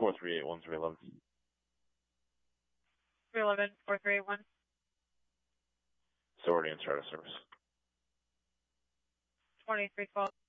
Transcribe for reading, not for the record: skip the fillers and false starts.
4381, 311. 311, 4381. So already in start of service. 2312.